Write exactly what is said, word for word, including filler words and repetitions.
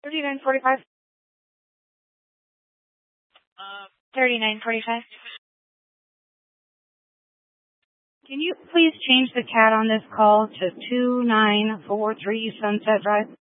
thirty-nine forty-five. thirty-nine forty-five. Can you please change the cat on this call to two nine four three Sunset Drive?